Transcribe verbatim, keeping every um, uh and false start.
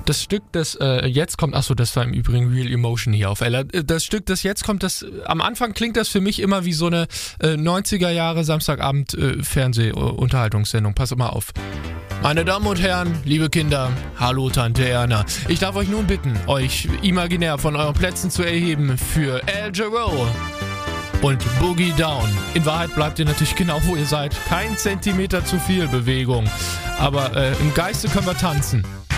Das Stück, das äh, jetzt kommt, achso, das war im Übrigen Real Emotion hier auf Ella. Das Stück, das jetzt kommt, das am Anfang klingt das für mich immer wie so eine äh, neunziger Jahre Samstagabend äh, Fernseh-Unterhaltungssendung. Pass mal auf. Meine Damen und Herren, liebe Kinder, hallo Tante Erna. Ich darf euch nun bitten, euch imaginär von euren Plätzen zu erheben für El Giro und Boogie Down. In Wahrheit bleibt ihr natürlich genau, wo ihr seid. Kein Zentimeter zu viel Bewegung. Aber äh, im Geiste können wir tanzen.